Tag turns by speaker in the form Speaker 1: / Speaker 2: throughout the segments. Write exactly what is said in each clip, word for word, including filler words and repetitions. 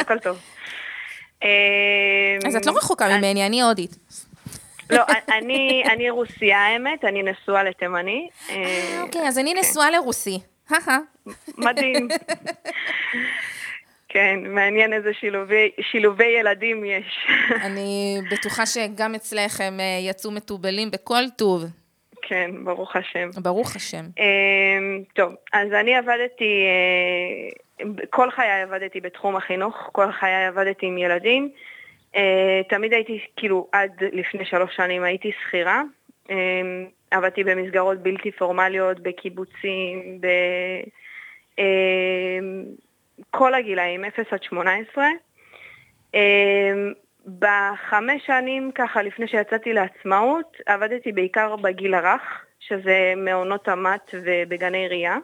Speaker 1: הכל טוב.
Speaker 2: אז את לא רחוקה ממני, אני הודית.
Speaker 1: לא, אני, אני רוסיה האמת, אני נשואה לתימני.
Speaker 2: אה, אוקיי, אז אני נשואה לרוסי.
Speaker 1: מדהים. כן, מעניין איזה שילובי, שילובי ילדים יש.
Speaker 2: אני בטוחה שגם אצלך הם יצאו מטובלים בכל טוב.
Speaker 1: כן, ברוך השם.
Speaker 2: ברוך השם.
Speaker 1: טוב, אז אני עבדתי, כל חיי עבדתי בתחום החינוך, כל חיי עבדתי עם ילדים. תמיד הייתי, כאילו, עד לפני שלוש שנים הייתי שכירה. עבדתי במסגרות בלתי פורמליות, בקיבוצים, בכל הגילאים, אפס עד שמונה עשרה. בחמש שנים, ככה, לפני שיצאתי לעצמאות, עבדתי בעיקר בגיל הרך, שזה מעונות תמת ובגני עירייה.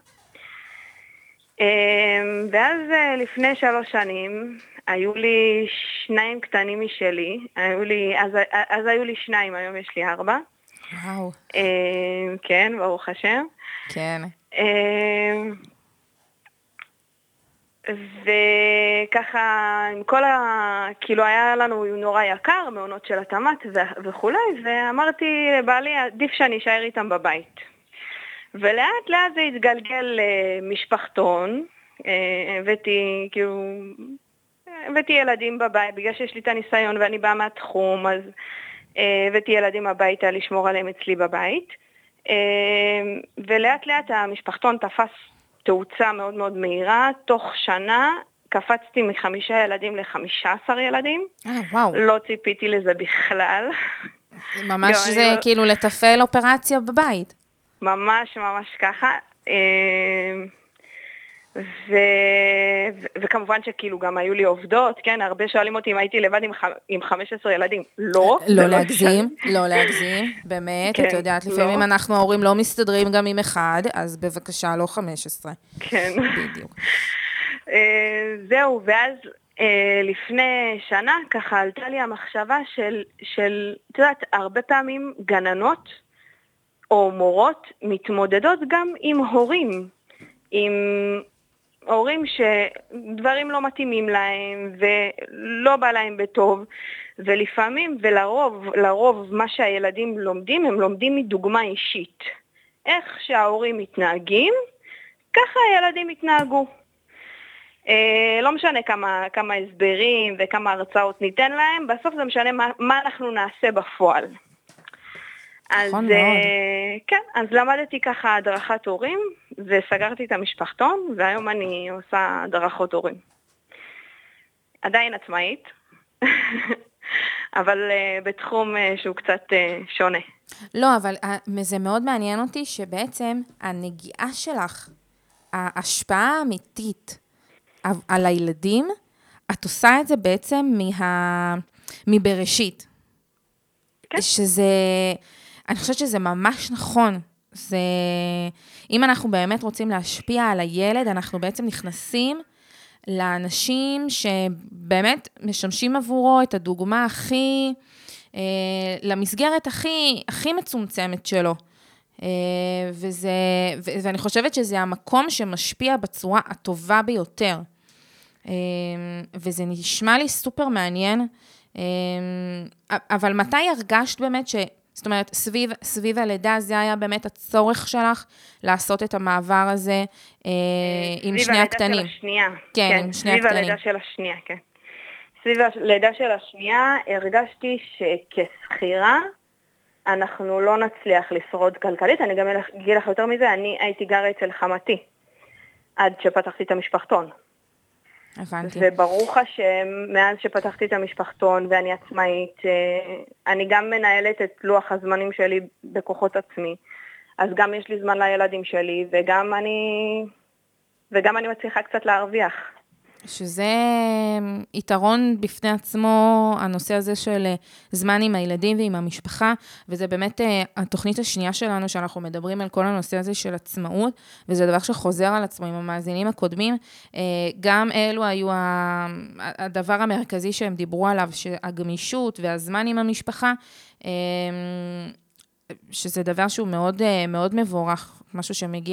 Speaker 1: ואז לפני שלוש שנים, היו לי שניים קטנים משלי, היו לי, אז, אז היו לי שניים, היום יש לי ארבע.
Speaker 2: וואו.
Speaker 1: כן, ברוך השם.
Speaker 2: כן.
Speaker 1: וככה, עם כל ה... כאילו היה לנו נורא יקר, מעונות של התמת וכולי, ואמרתי לבעלי, עדיף שאני אשאר איתם בבית. ולאט לאט זה התגלגל למשפחתון, הבאתי, כאילו, הבאתי ילדים בבית, בגלל שיש לי את הניסיון ואני באה מהתחום, אז הבאתי ילדים הביתה לשמור עליהם אצלי בבית. ולאט לאט המשפחתון תפס תאוצה מאוד מאוד מהירה, תוך שנה קפצתי מחמישה ילדים לחמישה עשר ילדים.
Speaker 2: אה, וואו.
Speaker 1: לא ציפיתי לזה בכלל.
Speaker 2: ממש זה לא... כאילו לטפל אופרציה בבית.
Speaker 1: ממש ממש ככה. ו... ו... וכמובן שכאילו גם היו לי עובדות, כן? הרבה שואלים אותי אם הייתי לבד עם, ח... עם חמישה עשר ילדים. לא.
Speaker 2: לא להגזים, לא להגזים, באמת. כן, את יודעת, לפעמים לא. אנחנו ההורים לא מסתדרים גם עם אחד, אז בבקשה, לא חמש עשרה.
Speaker 1: כן.
Speaker 2: בדיוק.
Speaker 1: זהו, ואז לפני שנה ככה עלתה לי המחשבה של, של, את יודעת, הרבה פעמים גננות או מורות מתמודדות גם עם הורים, עם הורים שדברים לא מתאימים להם ולא בא להם בטוב, ולפעמים ולרוב, לרוב מה שהילדים לומדים, הם לומדים מדוגמה אישית. איך שההורים מתנהגים, ככה הילדים מתנהגו. לא משנה כמה, כמה הסברים וכמה הרצאות ניתן להם, בסוף זה משנה מה, מה אנחנו נעשה בפועל. אז,
Speaker 2: נכון מאוד.
Speaker 1: כן, אז למדתי ככה הדרכת הורים, וסגרתי את המשפחתון, והיום אני עושה הדרכות הורים. עדיין עצמאית, אבל בתחום שהוא קצת שונה.
Speaker 2: לא, אבל זה מאוד מעניין אותי שבעצם הנגיעה שלך, ההשפעה האמיתית על הילדים, את עושה את זה בעצם מה... מבראשית. כן. שזה... אני חושבת שזה ממש נכון. זה, אם אנחנו באמת רוצים להשפיע על הילד, אנחנו בעצם נכנסים לאנשים שבאמת משמשים עבורו את הדוגמה הכי, אה, למסגרת הכי, הכי מצומצמת שלו. אה, וזה, ו, ואני חושבת שזה המקום שמשפיע בצורה הטובה ביותר. אה, וזה נשמע לי סופר מעניין. אה, אבל מתי הרגשת באמת ש... זאת אומרת, סביב, סביב הלידה, זה היה באמת הצורך שלך לעשות את המעבר הזה אה, עם שני הקטנים.
Speaker 1: סביב הלידה של השנייה.
Speaker 2: כן, כן, עם שני
Speaker 1: סביב
Speaker 2: הקטנים.
Speaker 1: הלידה של השנייה, כן. סביב הלידה של השנייה, הרגשתי שכסחירה, אנחנו לא נצליח לשרוד כלכלית. אני גם אגיד לך יותר מזה, אני הייתי גרה אצל חמתי, עד שפתחתי את המשפחתון.
Speaker 2: הבנתי.
Speaker 1: וברוך השם, מאז שפתחתי את המשפחתון ואני עצמאית, אני גם מנהלת את לוח הזמנים שלי בכוחות עצמי. אז גם יש לי זמן לילדים שלי, וגם אני, וגם אני מצליחה קצת להרוויח.
Speaker 2: שזה יתרון בפני עצמו, הנושא הזה של זמן עם הילדים ועם המשפחה, וזה באמת התוכנית השנייה שלנו, שאנחנו מדברים על כל הנושא הזה של עצמאות, וזה דבר שחוזר על עצמו עם המאזינים הקודמים, גם אלו היו הדבר המרכזי שהם דיברו עליו, שהגמישות והזמן עם המשפחה, שזה דבר שהוא מאוד, מאוד מבורך, משהו שמגיע